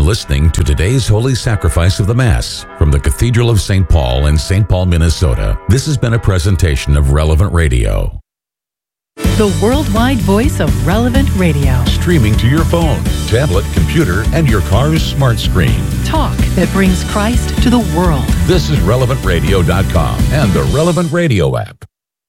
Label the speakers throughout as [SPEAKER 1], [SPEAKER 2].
[SPEAKER 1] listening to today's Holy Sacrifice of the Mass from the Cathedral of St. Paul in St. Paul, Minnesota. This has been a presentation of Relevant Radio.
[SPEAKER 2] The worldwide voice of Relevant Radio.
[SPEAKER 1] Streaming to your phone, tablet, computer, and your car's smart screen.
[SPEAKER 2] Talk that brings Christ to the world.
[SPEAKER 1] This is RelevantRadio.com and the Relevant Radio app.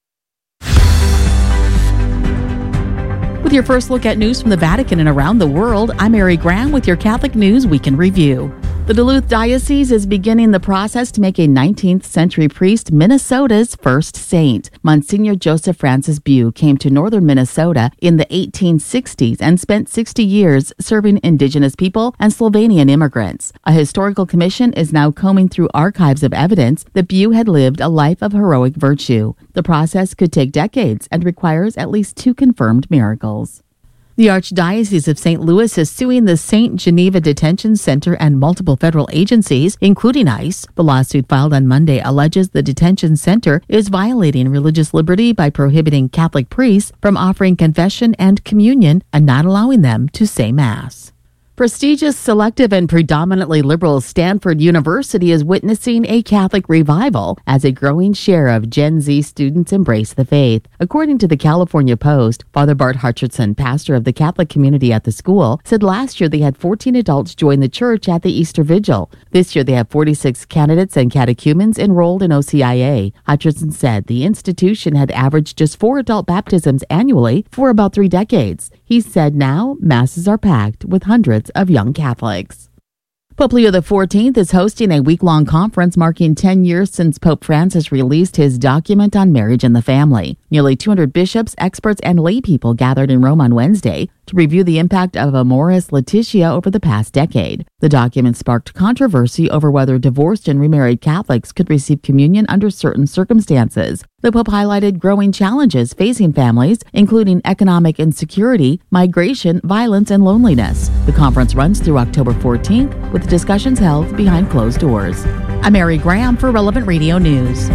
[SPEAKER 3] With your first look at news from the Vatican and around the world, I'm Mary Graham with your Catholic News Weekend Review. The Duluth Diocese is beginning the process to make a 19th century priest Minnesota's first saint. Monsignor Joseph Francis Bew came to northern Minnesota in the 1860s and spent 60 years serving indigenous people and Slovenian immigrants. A historical commission is now combing through archives of evidence that Bew had lived a life of heroic virtue. The process could take decades and requires at least 2 confirmed miracles. The Archdiocese of St. Louis is suing the St. Geneva Detention Center and multiple federal agencies, including ICE. The lawsuit filed on Monday alleges the detention center is violating religious liberty by prohibiting Catholic priests from offering confession and communion and not allowing them to say Mass. Prestigious, selective, and predominantly liberal Stanford University is witnessing a Catholic revival as a growing share of Gen Z students embrace the faith. According to the California Post, Father Bart Hutcherson, pastor of the Catholic community at the school, said last year they had 14 adults join the church at the Easter Vigil. This year they have 46 candidates and catechumens enrolled in OCIA. Hutcherson said the institution had averaged just 4 adult baptisms annually for about 3 decades. He said now masses are packed with hundreds of young Catholics. Pope Leo XIV is hosting a week-long conference marking 10 years since Pope Francis released his document on marriage and the family. Nearly 200 bishops, experts, and lay people gathered in Rome on Wednesday to review the impact of Amoris Laetitia over the past decade. The document sparked controversy over whether divorced and remarried Catholics could receive communion under certain circumstances. The Pope highlighted growing challenges facing families, including economic insecurity, migration, violence, and loneliness. The conference runs through October 14th, with discussions held behind closed doors. I'm Mary Graham for Relevant Radio News.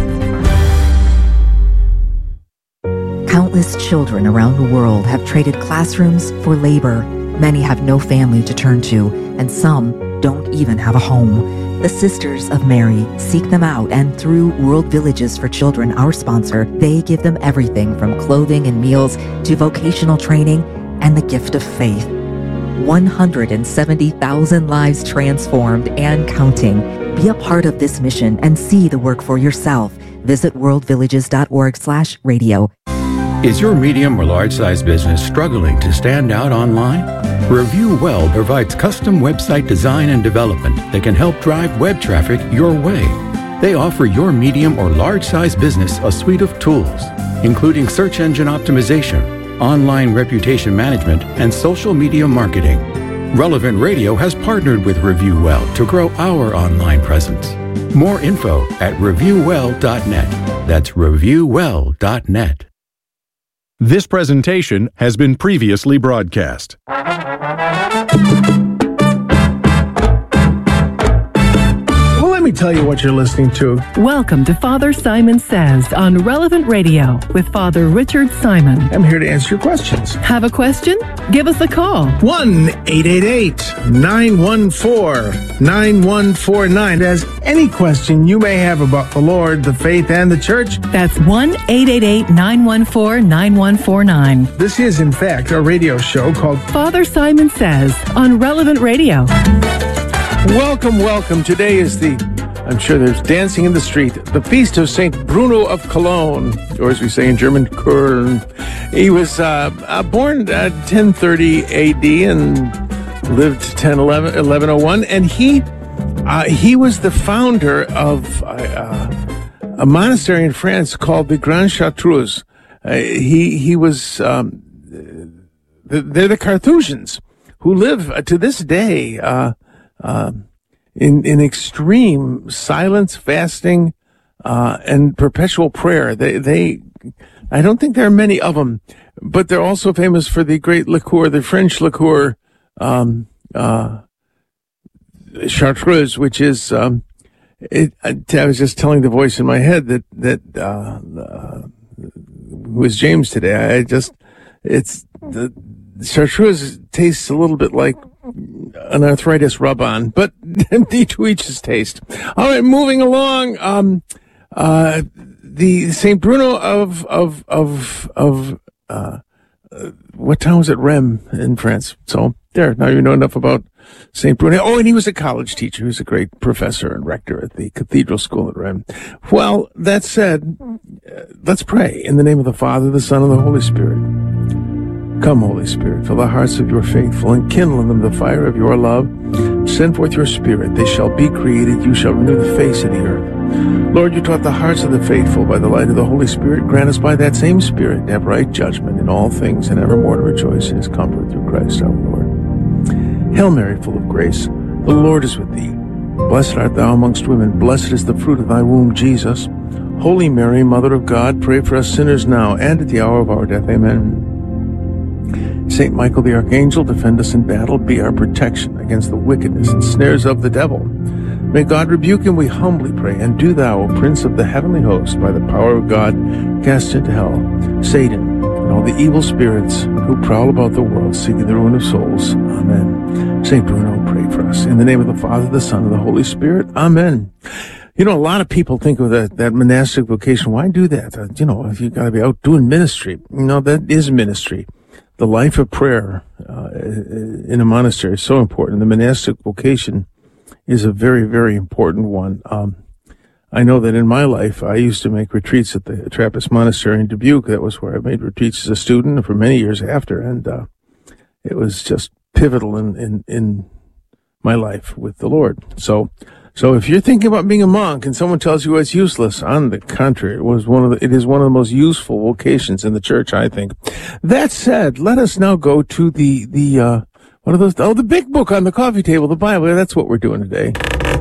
[SPEAKER 4] Countless children around the world have traded classrooms for labor. Many have no family to turn to, and some don't even have a home. The Sisters of Mary seek them out, and through World Villages for Children, our sponsor, they give them everything from clothing and meals to vocational training and the gift of faith. 170,000 lives transformed and counting. Be a part of this mission and see the work for yourself. Visit worldvillages.org/radio.
[SPEAKER 5] Is your medium or large-size business struggling to stand out online? Review Well provides custom website design and development that can help drive web traffic your way. They offer your medium or large-size business a suite of tools, including search engine optimization, online reputation management, and social media marketing. Relevant Radio has partnered with Review Well to grow our online presence. More info at reviewwell.net. That's reviewwell.net.
[SPEAKER 6] This presentation has been previously broadcast.
[SPEAKER 7] Well, let me tell you what you're listening to.
[SPEAKER 2] Welcome to Father Simon Says on Relevant Radio with Father Richard Simon.
[SPEAKER 7] I'm here to answer your questions.
[SPEAKER 2] Have a question? Give us a call.
[SPEAKER 7] 1-888-914-9149. As any question you may have about the Lord, the faith, and the church.
[SPEAKER 2] That's 1-888-914-9149.
[SPEAKER 7] This is, in fact, a radio show called
[SPEAKER 2] Father Simon Says on Relevant Radio.
[SPEAKER 7] Welcome, welcome. Today is I'm sure there's dancing in the street, the feast of St. Bruno of Cologne, or as we say in German, Köln. He was born at 1030 AD and lived 1101, and he was the founder of a monastery in France called the Grand Chartreuse. He was they're the Carthusians who live to this day in extreme silence, fasting, and perpetual prayer. I don't think there are many of them, but they're also famous for the great liqueur, the French liqueur, Chartreuse, which is, I was just telling the voice in my head that who was James today. The Chartreuse tastes a little bit like an arthritis rub-on, but to each his taste. All right, moving along. The St. Bruno of what town was it? Rheims in France. So there, now you know enough about St. Bruno. Oh, and he was a college teacher. He was a great professor and rector at the Cathedral School at Rheims. Well, that said, let's pray in the name of the Father, the Son, and the Holy Spirit. Come, Holy Spirit, fill the hearts of your faithful and kindle in them the fire of your love. Send forth your Spirit. They shall be created. You shall renew the face of the earth. Lord, you taught the hearts of the faithful by the light of the Holy Spirit. Grant us by that same Spirit to have right judgment in all things and evermore to rejoice in his comfort through Christ our Lord. Hail Mary, full of grace, the Lord is with thee. Blessed art thou amongst women. Blessed is the fruit of thy womb, Jesus. Holy Mary, Mother of God, pray for us sinners now and at the hour of our death. Amen. Saint Michael the Archangel, defend us in battle. Be our protection against the wickedness and snares of the devil. May God rebuke him, we humbly pray. And do thou, O Prince of the heavenly host, by the power of God, cast into hell Satan and all the evil spirits who prowl about the world, seeking the ruin of souls. Amen. Saint Bruno, pray for us. In the name of the Father, the Son, and the Holy Spirit. Amen. You know, a lot of people think of that monastic vocation. Why do that? If you got to be out doing ministry. That is ministry. The life of prayer in a monastery is so important. The monastic vocation is a very, very important one. I know that in my life, I used to make retreats at the Trappist Monastery in Dubuque. That was where I made retreats as a student and for many years after. And it was just pivotal in my life with the Lord. So if you're thinking about being a monk and someone tells you it's useless, on the contrary, it is one of the most useful vocations in the church, I think. That said, let us now go to the what are those? Oh, the big book on the coffee table, the Bible. That's what we're doing today.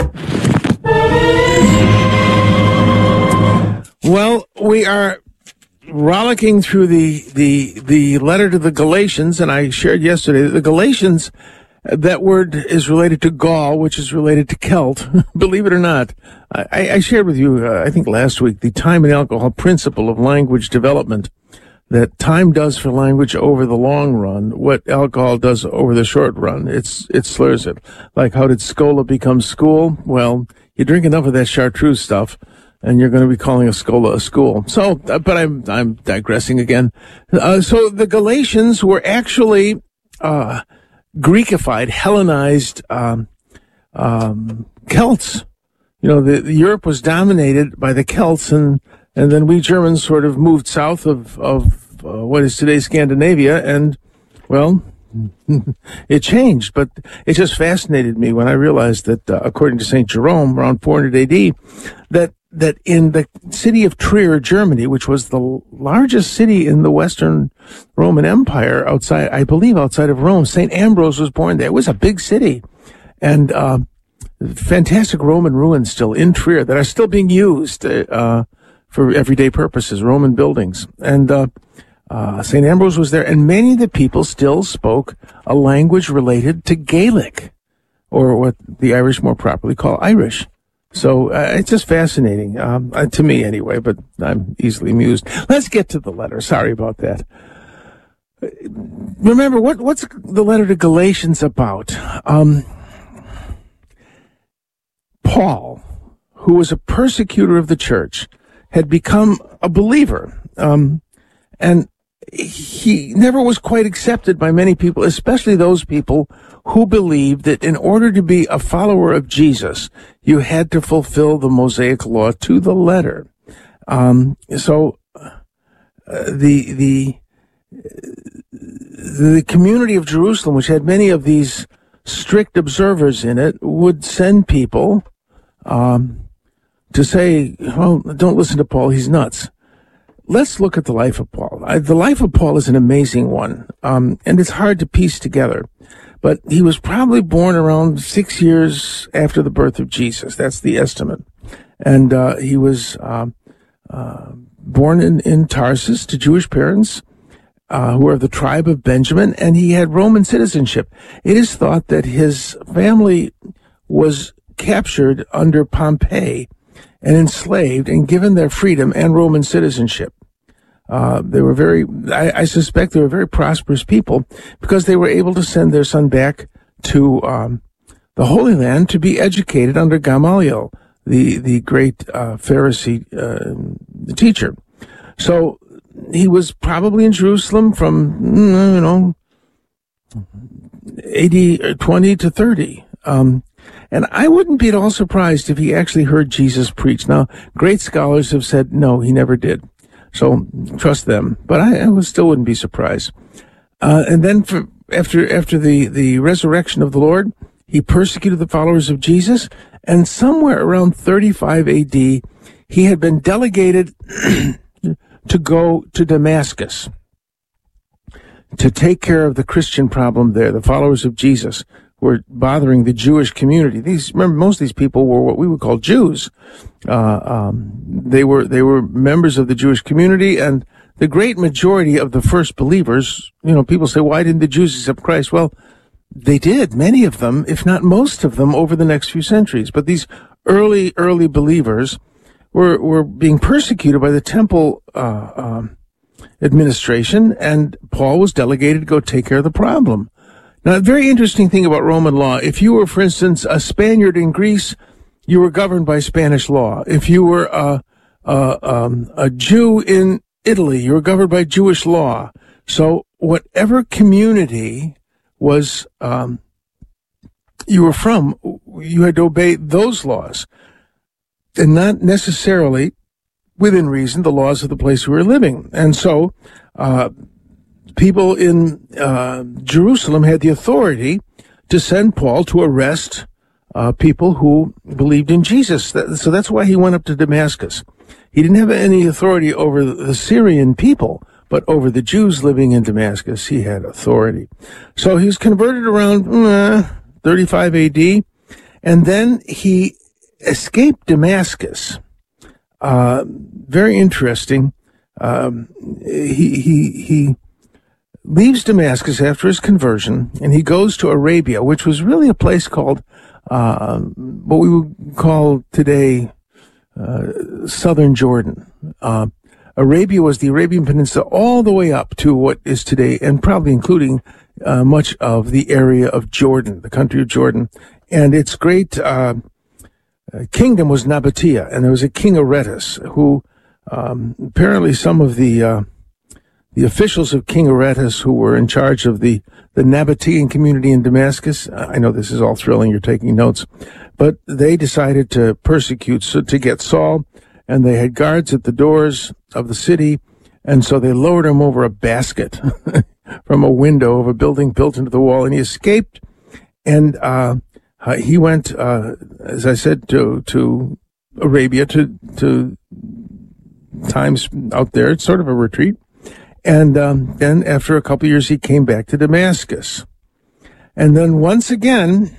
[SPEAKER 7] Well, we are rollicking through the letter to the Galatians, and I shared yesterday that the Galatians, that word is related to Gaul, which is related to Celt. Believe it or not. I shared with you, I think last week, the time and alcohol principle of language development. That time does for language over the long run what alcohol does over the short run. It slurs it. Like, how did Scola become school? Well, you drink enough of that chartreuse stuff, and you're going to be calling a Scola a school. So, but I'm digressing again. So the Galatians were actually Greekified, Hellenized Celts. Europe was dominated by the Celts, and then we Germans sort of moved south of what is today Scandinavia, and, well, it changed. But it just fascinated me when I realized that, according to St. Jerome, around 400 AD, that in the city of Trier, Germany, which was the largest city in the Western Roman Empire outside of Rome, St. Ambrose was born there. It was a big city. And fantastic Roman ruins still in Trier that are still being used for everyday purposes, Roman buildings. And St. Ambrose was there, and many of the people still spoke a language related to Gaelic, or what the Irish more properly call Irish. So it's just fascinating, to me anyway, but I'm easily amused. Let's get to the letter. Sorry about that. Remember, what's the letter to Galatians about? Paul, who was a persecutor of the church, had become a believer, and he never was quite accepted by many people, especially those people who believed that in order to be a follower of Jesus, you had to fulfill the Mosaic law to the letter. The community of Jerusalem, which had many of these strict observers in it, would send people to say, well, don't listen to Paul, he's nuts. Let's look at the life of Paul. The life of Paul is an amazing one, and it's hard to piece together. But he was probably born around 6 years after the birth of Jesus. That's the estimate. And he was born in Tarsus to Jewish parents who were of the tribe of Benjamin, and he had Roman citizenship. It is thought that his family was captured under Pompey and enslaved and given their freedom and Roman citizenship. They were I suspect they were very prosperous people because they were able to send their son back to the Holy Land to be educated under Gamaliel, the great Pharisee teacher. So he was probably in Jerusalem from, AD 20 to 30. And I wouldn't be at all surprised if he actually heard Jesus preach. Now, great scholars have said, no, he never did. So trust them. But I still wouldn't be surprised. And then after the resurrection of the Lord, he persecuted the followers of Jesus. And somewhere around 35 AD, he had been delegated to go to Damascus to take care of the Christian problem there. The followers of Jesus were bothering the Jewish community. Remember, most of these people were what we would call Jews. They were members of the Jewish community, and the great majority of the first believers, people say, why didn't the Jews accept Christ? Well, they did, many of them, if not most of them, over the next few centuries. But these early believers were being persecuted by the temple administration, and Paul was delegated to go take care of the problem. Now, a very interesting thing about Roman law, if you were, for instance, a Spaniard in Greece, you were governed by Spanish law. If you were a Jew in Italy, you were governed by Jewish law. So whatever community was you were from, you had to obey those laws, and not necessarily, within reason, the laws of the place you were living. And so people in Jerusalem had the authority to send Paul to arrest people who believed in Jesus. So that's why he went up to Damascus. He didn't have any authority over the Syrian people, but over the Jews living in Damascus, he had authority. So he was converted around 35 AD, and then he escaped Damascus. Very interesting. He leaves Damascus after his conversion, and he goes to Arabia, which was really a place called what we would call today southern Jordan. Arabia was the Arabian Peninsula all the way up to what is today, and probably including much of the area of Jordan, the country of Jordan. And its great kingdom was Nabatea, and there was a king Aretas who apparently some of the officials of King Aretas who were in charge of the Nabatean community in Damascus, I know this is all thrilling, you're taking notes, but they decided to persecute, to get Saul, and they had guards at the doors of the city, and so they lowered him over a basket from a window of a building built into the wall, and he escaped, and he went, as I said, to Arabia, to times out there. It's sort of a retreat. And then after a couple of years, he came back to Damascus. And then once again,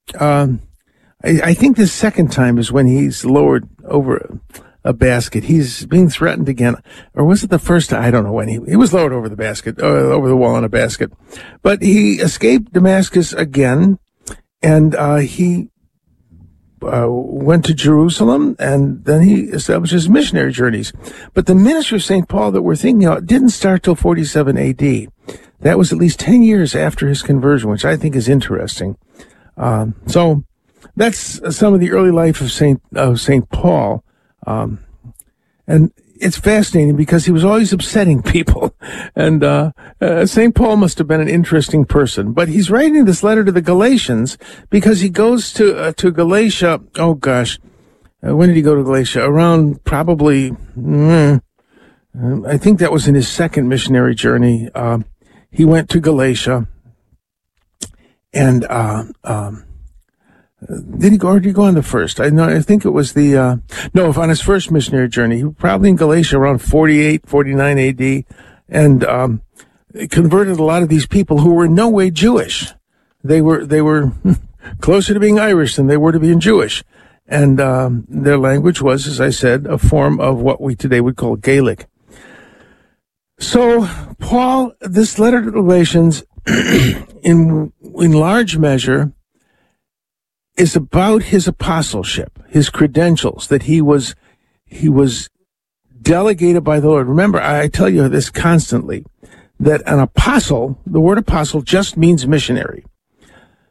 [SPEAKER 7] I think the second time is when he's lowered over a basket. He's being threatened again. Or was it the first time? I don't know when. He was lowered over the basket, over the wall in a basket. But he escaped Damascus again, and he went to Jerusalem, and then he established his missionary journeys. But the ministry of St. Paul that we're thinking of didn't start till 47 AD. That was at least 10 years after his conversion, which I think is interesting. So that's some of the early life of St. Paul. And it's fascinating because he was always upsetting people. And St. Paul must have been an interesting person. But he's writing this letter to the Galatians because he goes to Galatia. Oh, gosh. When did he go to Galatia? Around probably, I think that was in his second missionary journey. He went to Galatia. And did he go on the first? I think it was on his first missionary journey. He was probably in Galatia around 48, 49 AD, and converted a lot of these people who were in no way Jewish. They were closer to being Irish than they were to being Jewish. And their language was, as I said, a form of what we today would call Gaelic. So, Paul, this letter to the Galatians, in large measure, is about his apostleship, his credentials, that he was delegated by the Lord. Remember, I tell you this constantly, that an apostle, the word apostle just means missionary.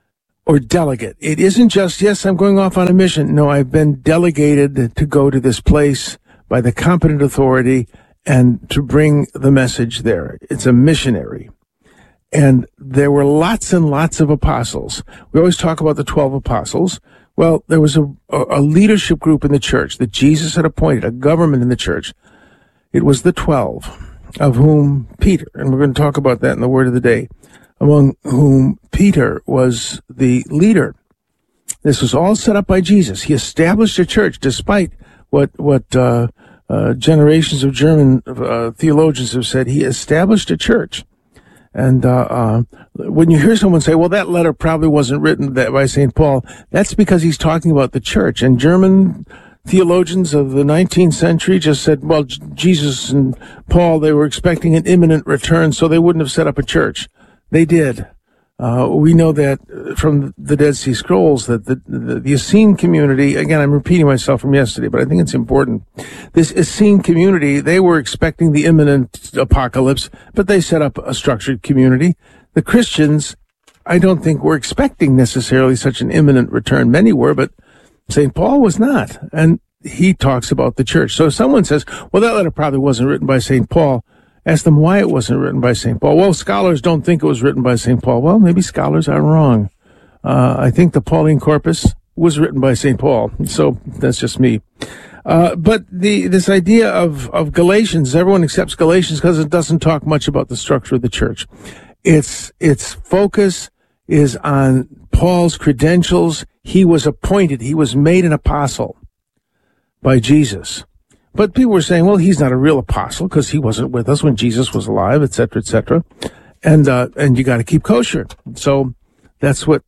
[SPEAKER 7] or delegate. It isn't just, yes, I'm going off on a mission. No, I've been delegated to go to this place by the competent authority and to bring the message there. It's a missionary. And there were lots and lots of apostles. We always talk about the 12 apostles. Well, there was a leadership group in the church that Jesus had appointed, a government in the church. It was the 12, of whom Peter, and we're going to talk about that in the word of the day, among whom Peter was the leader. This was all set up by Jesus. He established a church despite what generations of German theologians have said. He established a church. And when you hear someone say, well, that letter probably wasn't written by St. Paul, that's because he's talking about the church. And German theologians of the 19th century just said, well, Jesus and Paul, they were expecting an imminent return, so they wouldn't have set up a church. They did. We know that from the Dead Sea Scrolls that the Essene community, again, I'm repeating myself from yesterday, but I think it's important. This Essene community, they were expecting the imminent apocalypse, but they set up a structured community. The Christians, I don't think were expecting necessarily such an imminent return. Many were, but St. Paul was not. And he talks about the church. So if someone says, well, that letter probably wasn't written by St. Paul, ask them why it wasn't written by St. Paul. Well, scholars don't think it was written by St. Paul. Well, maybe scholars are wrong. I think the Pauline Corpus was written by St. Paul. So that's just me. But this idea of Galatians, everyone accepts Galatians because it doesn't talk much about the structure of the church. Its focus is on Paul's credentials. He was appointed. He was made an apostle by Jesus. But people were saying, well, he's not a real apostle because he wasn't with us when Jesus was alive, et cetera, et cetera. And you got to keep kosher. So that's what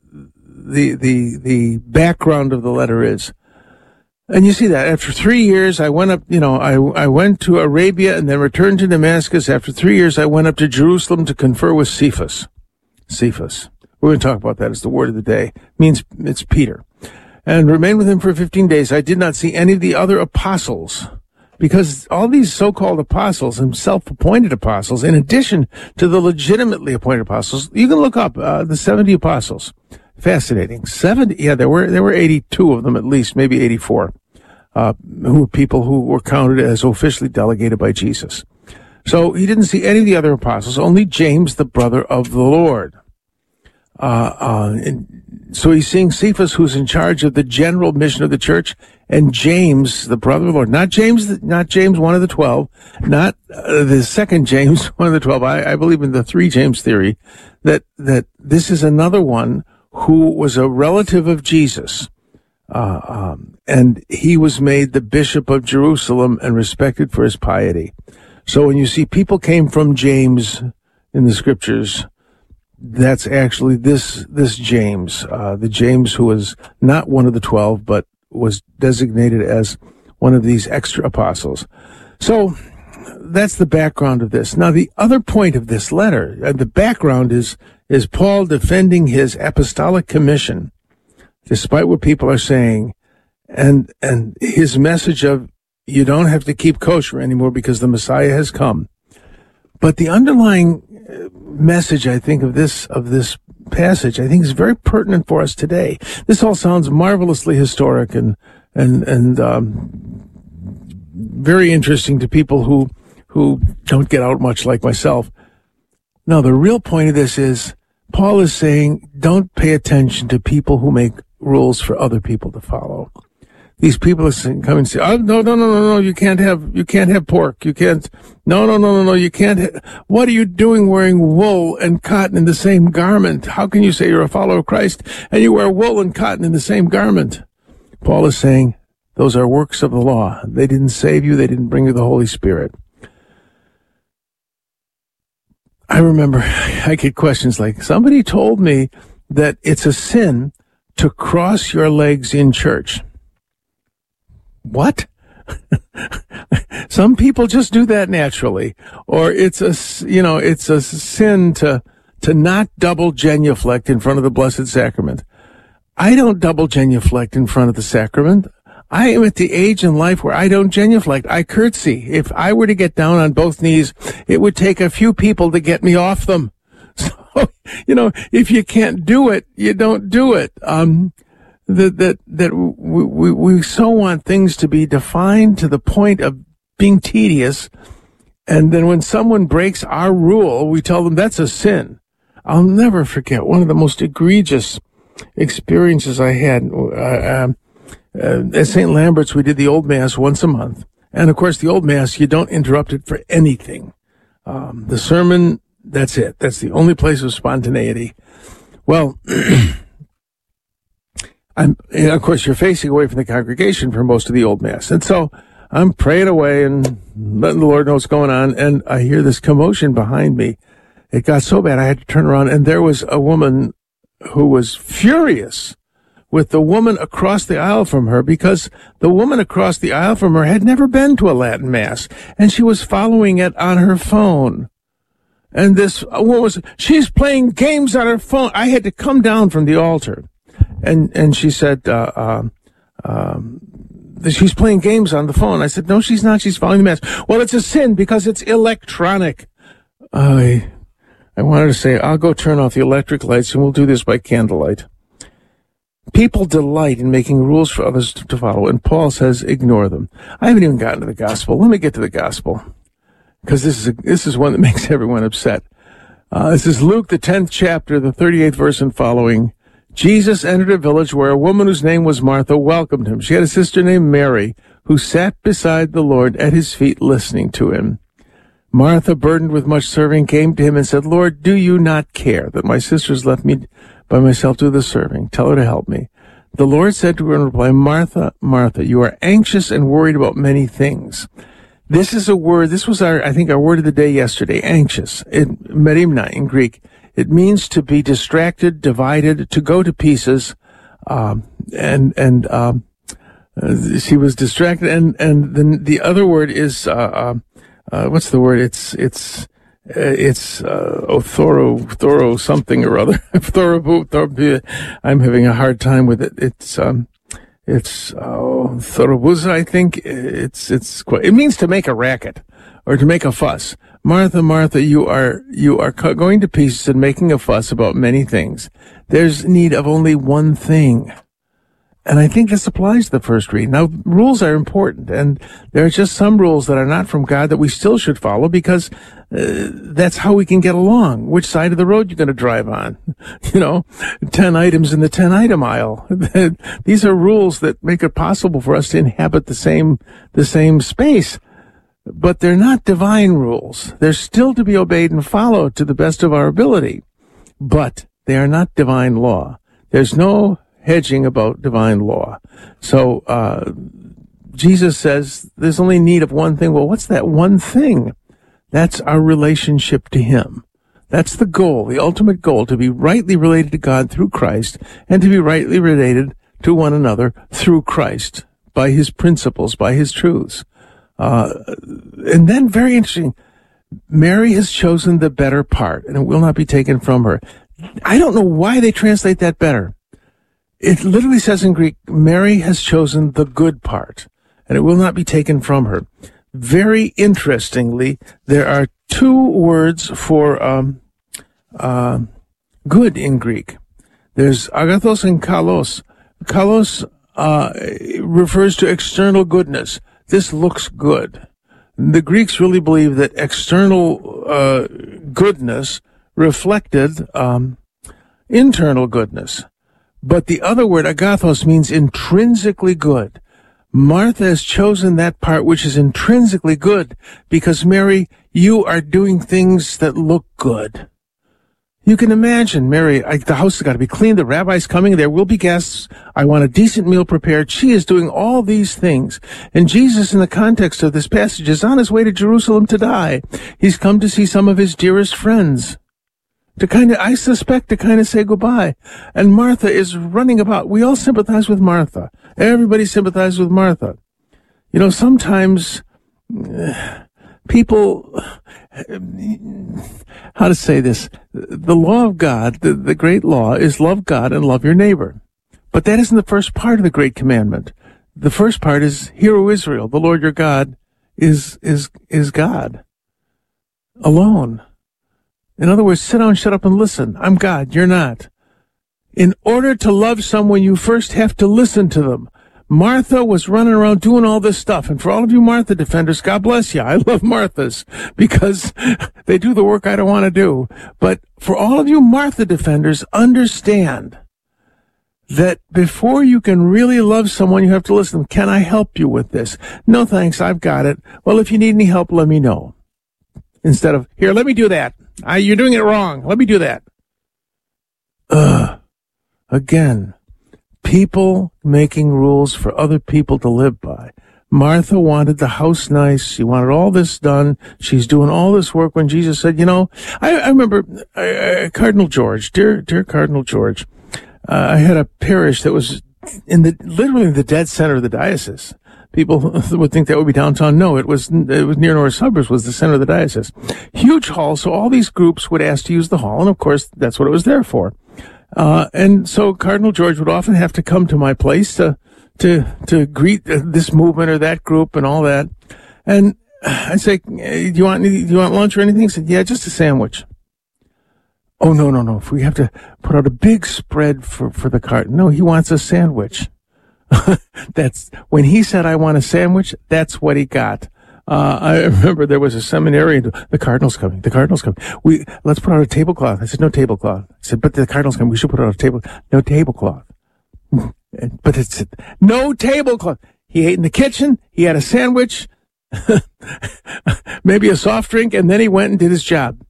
[SPEAKER 7] the background of the letter is. And you see that after 3 years, I went up, I went to Arabia and then returned to Damascus. After 3 years, I went up to Jerusalem to confer with Cephas. Cephas. We're going to talk about that as the word of the day. It means it's Peter. And remained with him for 15 days. I did not see any of the other apostles, because all these so-called apostles and self-appointed apostles, in addition to the legitimately appointed apostles, you can look up the 70 apostles. Fascinating. 70, yeah, there were 82 of them at least, maybe 84, who were people who were counted as officially delegated by Jesus. So he didn't see any of the other apostles, only James, the brother of the Lord. So he's seeing Cephas, who's in charge of the general mission of the church, and James, the brother of the Lord. Not James, one of the 12, not the second James, one of the 12. I believe in the three James theory, that this is another one who was a relative of Jesus. And he was made the bishop of Jerusalem and respected for his piety. So when you see people came from James in the scriptures, that's actually this James, the James who was not one of the 12, but was designated as one of these extra apostles. So that's the background of this. Now, the other point of this letter, the background is Paul defending his apostolic commission, despite what people are saying, and his message of you don't have to keep kosher anymore because the Messiah has come. But the underlying message, I think, of this passage, I think is very pertinent for us today. This all sounds marvelously historic and very interesting to people who don't get out much like myself. No, the real point of this is Paul is saying, don't pay attention to people who make rules for other people to follow. These people are come and say, oh, no, you can't have pork. You can't, no, you can't. What are you doing wearing wool and cotton in the same garment? How can you say you're a follower of Christ and you wear wool and cotton in the same garment? Paul is saying, those are works of the law. They didn't save you. They didn't bring you the Holy Spirit. I remember I get questions like, somebody told me that it's a sin to cross your legs in church. What? Some people just do that naturally. Or it's a sin to not double genuflect in front of the Blessed Sacrament. I don't double genuflect in front of the sacrament. I am at the age in life where I don't genuflect. I curtsy. If I were to get down on both knees, it would take a few people to get me off them. if you can't do it, you don't do it. We so want things to be defined to the point of being tedious. And then when someone breaks our rule, we tell them that's a sin. I'll never forget one of the most egregious experiences I had. At St. Lambert's, we did the Old Mass once a month. And of course, the Old Mass, you don't interrupt it for anything. The sermon, that's it. That's the only place of spontaneity. Well, of course, you're facing away from the congregation for most of the Old Mass. And so I'm praying away and letting the Lord know what's going on. And I hear this commotion behind me. It got so bad I had to turn around, and there was a woman who was furious with the woman across the aisle from her, because the woman across the aisle from her had never been to a Latin Mass, and she was following it on her phone. And this woman she's playing games on her phone. I had to come down from the altar. And she said, she's playing games on the phone. I said, no, she's not. She's following the Mass. Well, it's a sin because it's electronic. I wanted to say, I'll go turn off the electric lights and we'll do this by candlelight. People delight in making rules for others to follow, and Paul says, ignore them. I haven't even gotten to the gospel. Let me get to the gospel, because this is one that makes everyone upset. This is Luke, the 10th chapter, the 38th verse and following. Jesus entered a village where a woman whose name was Martha welcomed him. She had a sister named Mary, who sat beside the Lord at his feet listening to him. Martha, burdened with much serving, came to him and said, Lord, do you not care that my sister's left me by myself to do the serving? Tell her to help me. The Lord said to her in reply, Martha, Martha, you are anxious and worried about many things. This is a word, this was our word of the day yesterday, anxious, merimna in Greek. It means to be distracted, divided, to go to pieces, she was distracted, and then the other word is, what's the word? It's Thoro something or other. I'm having a hard time with it. It's Thorobuza, I think. It means to make a racket or to make a fuss. Martha, Martha, you are going to pieces and making a fuss about many things. There's need of only one thing. And I think this applies to the first reading. Now, rules are important, and there are just some rules that are not from God that we still should follow, because that's how we can get along. Which side of the road you're going to drive on? 10 items in the 10-item aisle. These are rules that make it possible for us to inhabit the same space. But they're not divine rules. They're still to be obeyed and followed to the best of our ability. But they are not divine law. There's no hedging about divine law. So Jesus says there's only need of one thing. Well, what's that one thing? That's our relationship to him. That's the goal, the ultimate goal, to be rightly related to God through Christ, and to be rightly related to one another through Christ, by his principles, by his truths. And then, very interesting, Mary has chosen the better part, and it will not be taken from her. I don't know why they translate that better. It literally says in Greek, Mary has chosen the good part, and it will not be taken from her. Very interestingly, there are two words for good in Greek. There's agathos and kalos. Kalos refers to external goodness. This looks good. The Greeks really believe that external goodness reflected internal goodness. But the other word, agathos, means intrinsically good. Martha has chosen that part which is intrinsically good, because, Mary, you are doing things that look good. You can imagine, Mary, the house has got to be clean, the rabbi's coming, there will be guests, I want a decent meal prepared. She is doing all these things. And Jesus, in the context of this passage, is on his way to Jerusalem to die. He's come to see some of his dearest friends, I suspect, to say goodbye. And Martha is running about. We all sympathize with Martha. Everybody sympathizes with Martha. Sometimes people, how to say this? The law of God, the great law, is love God and love your neighbor. But that isn't the first part of the great commandment. The first part is, Hear, O Israel, the Lord your God is God alone. In other words, sit down, shut up, and listen. I'm God. You're not. In order to love someone, you first have to listen to them. Martha was running around doing all this stuff. And for all of you Martha defenders, God bless you. I love Marthas because they do the work I don't want to do. But for all of you Martha defenders, understand that before you can really love someone, you have to listen to them. Can I help you with this? No, thanks. I've got it. Well, if you need any help, let me know. Instead of, here, let me do that. You're doing it wrong. Let me do that. Again, people making rules for other people to live by. Martha wanted the house nice. She wanted all this done. She's doing all this work when Jesus said, I remember Cardinal George, dear Cardinal George. I had a parish that was literally the dead center of the diocese. People would think that would be downtown. No, it was near north suburbs, was the center of the diocese. Huge hall, so all these groups would ask to use the hall, and of course, that's what it was there for. And so Cardinal George would often have to come to my place to greet this movement or that group and all that. And I'd say, do you want lunch or anything? He said, yeah, just a sandwich. Oh, no. If we have to put out a big spread for the cart. No, he wants a sandwich. That's when he said, I want a sandwich, that's what he got. I remember there was a seminarian, the Cardinal's coming. Let's put out a tablecloth. I said, no tablecloth. I said, but the Cardinal's coming. We should put out a table. No tablecloth. But it's no tablecloth. He ate in the kitchen. He had a sandwich, maybe a soft drink, and then he went and did his job.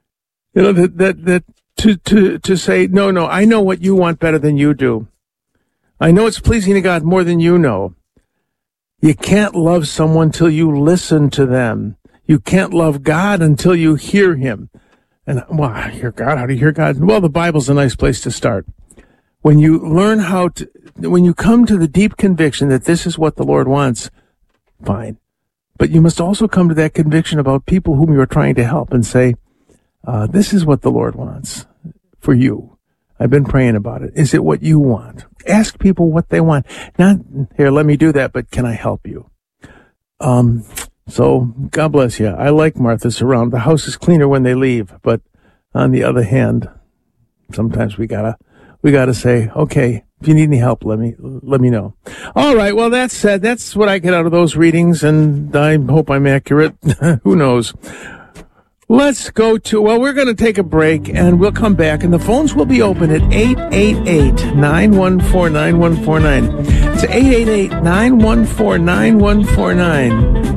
[SPEAKER 7] To say, no, I know what you want better than you do. I know it's pleasing to God more than you know. You can't love someone till you listen to them. You can't love God until you hear him. And, well, I hear God. How do you hear God? Well, the Bible's a nice place to start. When you learn when you come to the deep conviction that this is what the Lord wants, fine. But you must also come to that conviction about people whom you are trying to help and say, this is what the Lord wants for you. I've been praying about it. Is it what you want? Ask people what they want. Not, here, let me do that, but can I help you? So, God bless you. I like Martha's around. The house is cleaner when they leave, but on the other hand, sometimes we gotta say, okay, if you need any help, let me know. All right, well, that said, that's what I get out of those readings, and I hope I'm accurate. Who knows? Let's go to, we're going to take a break, and we'll come back, and the phones will be open at 888-914-9149. It's 888-914-9149.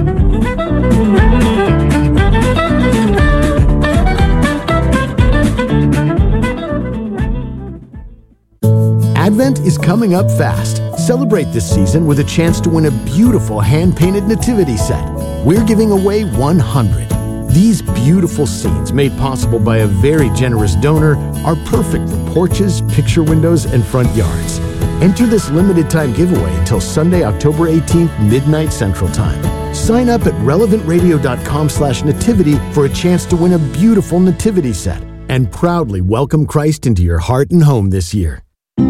[SPEAKER 8] Advent is coming up fast. Celebrate this season with a chance to win a beautiful hand-painted nativity set. We're giving away 100. These beautiful scenes, made possible by a very generous donor, are perfect for porches, picture windows, and front yards. Enter this limited-time giveaway until Sunday, October 18th, midnight Central Time. Sign up at relevantradio.com/nativity for a chance to win a beautiful nativity set and proudly welcome Christ into your heart and home this year.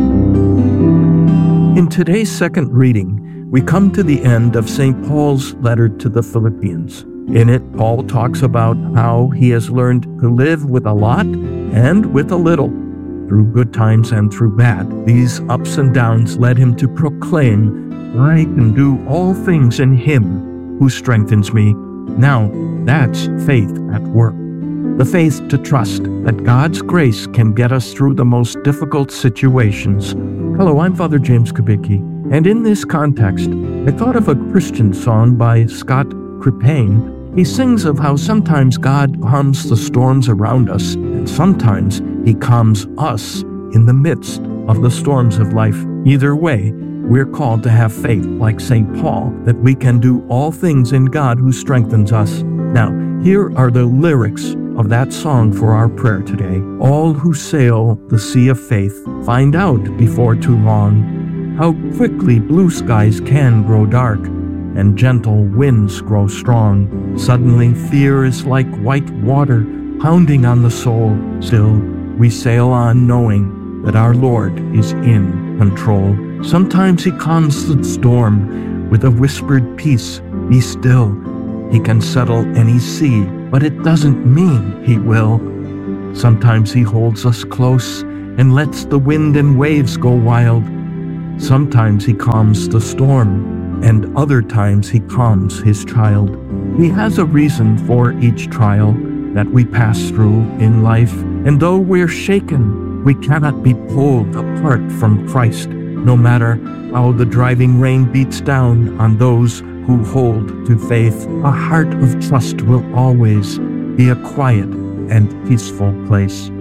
[SPEAKER 9] In today's second reading, we come to the end of St. Paul's letter to the Philippians. In it, Paul talks about how he has learned to live with a lot and with a little. Through good times and through bad, these ups and downs led him to proclaim, I can do all things in him who strengthens me. Now, that's faith at work. The faith to trust that God's grace can get us through the most difficult situations. Hello, I'm Father James Kubicki, and in this context, I thought of a Christian song by Scott Krippayne. He sings of how sometimes God calms the storms around us, and sometimes he calms us in the midst of the storms of life. Either way, we're called to have faith like St. Paul, that we can do all things in God who strengthens us. Now, here are the lyrics of that song for our prayer today. All who sail the sea of faith find out before too long how quickly blue skies can grow dark and gentle winds grow strong. Suddenly fear is like white water pounding on the soul. Still, we sail on knowing that our Lord is in control. Sometimes he calms the storm with a whispered peace. Be still. He can settle any sea but it doesn't mean He will. Sometimes He holds us close and lets the wind and waves go wild. Sometimes He calms the storm, and other times He calms His child. He has a reason for each trial that we pass through in life, and though we're shaken, we cannot be pulled apart from Christ, no matter how the driving rain beats down on those who hold to faith. A heart of trust will always be a quiet and peaceful place.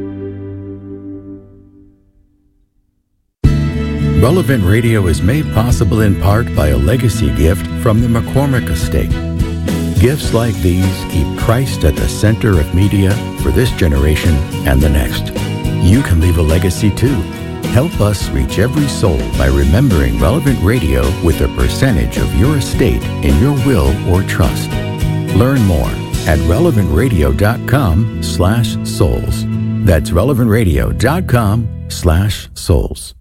[SPEAKER 5] Relevant Radio is made possible in part by a legacy gift from the McCormick Estate. Gifts like these keep Christ at the center of media for this generation and the next. You can leave a legacy too. Help us reach every soul by remembering Relevant Radio with a percentage of your estate in your will or trust. Learn more at relevantradio.com/souls. That's relevantradio.com/souls.